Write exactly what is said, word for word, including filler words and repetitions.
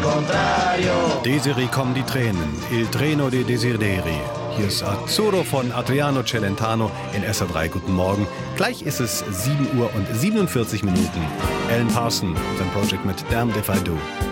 contrario. Desiree kommen die Tränen, Il treno dei desideri. Hier ist Azzurro von Adriano Celentano in S R drei. Guten Morgen. Gleich ist es sieben Uhr und siebenundvierzig Minuten. Alan Parsons, sein Projekt mit Damned If I Do.